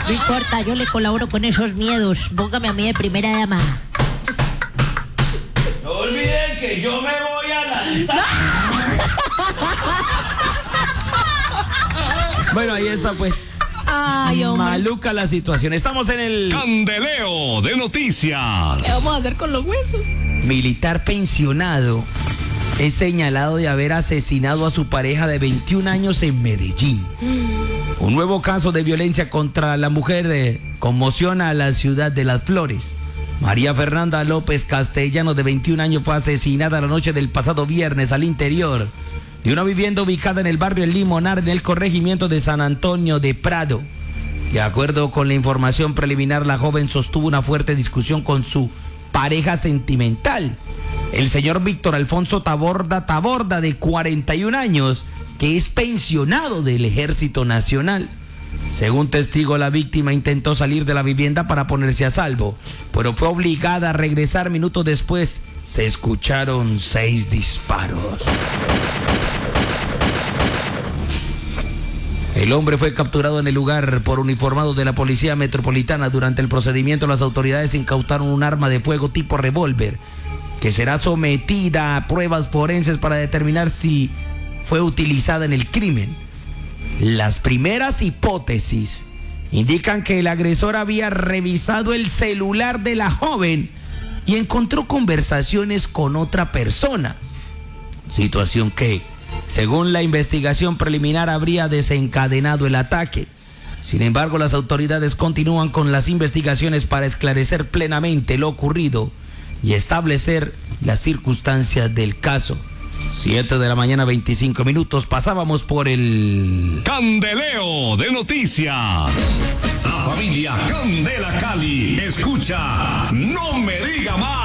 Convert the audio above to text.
No importa, yo le colaboro con esos miedos. Póngame a mí de primera dama. No olviden que yo me voy a lanzar. Bueno, ahí está pues. Ay, hombre. Maluca la situación. Estamos en el Candeleo de noticias. ¿Qué vamos a hacer con los huesos? militar pensionado. Es señalado de haber asesinado a su pareja de 21 años en Medellín. Un nuevo caso de violencia contra la mujer conmociona a la ciudad de Las Flores. María Fernanda López Castellano, de 21 años, fue asesinada la noche del pasado viernes al interior de una vivienda ubicada en el barrio El Limonar, en el corregimiento de San Antonio de Prado. De acuerdo con la información preliminar, la joven sostuvo una fuerte discusión con su pareja sentimental, el señor Víctor Alfonso Taborda, de 41 años, que es pensionado del Ejército Nacional. Según testigo, la víctima intentó salir de la vivienda para ponerse a salvo, pero fue obligada a regresar. Minutos después se escucharon 6 disparos. El hombre fue capturado en el lugar por uniformados de la Policía Metropolitana. Durante el procedimiento, las autoridades incautaron un arma de fuego tipo revólver, que será sometida a pruebas forenses para determinar si fue utilizada en el crimen. Las primeras hipótesis indican que el agresor había revisado el celular de la joven y encontró conversaciones con otra persona, situación que, según la investigación preliminar, habría desencadenado el ataque. Sin embargo, las autoridades continúan con las investigaciones para esclarecer plenamente lo ocurrido y establecer las circunstancias del caso. 7 de la mañana, 25 minutos. Pasábamos por el Candeleo de noticias. La familia Candela Cali escucha No Me Diga Más.